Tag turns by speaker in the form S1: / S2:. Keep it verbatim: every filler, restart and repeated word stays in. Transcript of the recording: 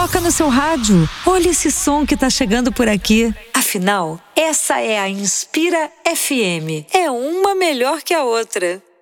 S1: Coloca no seu rádio. Olha esse som que tá chegando por aqui. Afinal, essa é a Inspira F M. É uma melhor que a outra.